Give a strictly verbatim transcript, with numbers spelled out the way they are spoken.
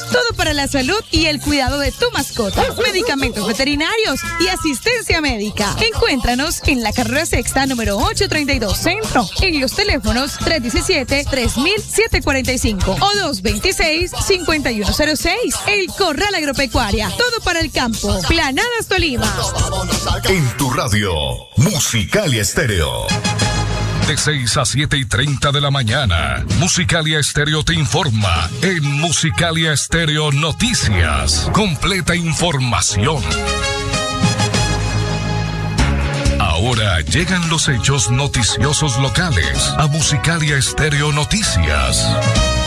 Todo para la salud y el cuidado de tu mascota. Medicamentos veterinarios y asistencia médica. Encuéntranos en la carrera sexta número ochocientos treinta y dos Centro. En los teléfonos tres uno siete, tres mil, setecientos cuarenta y cinco o dos dos seis, cinco uno cero seis. El Corral Agropecuaria. Todo para el campo. Planadas Tolima. En tu radio, Musicalia Estéreo. De seis a siete y treinta de la mañana, Musicalia Estéreo te informa en Musicalia Estéreo Noticias. Completa información. Ahora llegan los hechos noticiosos locales a Musicalia Estéreo Noticias.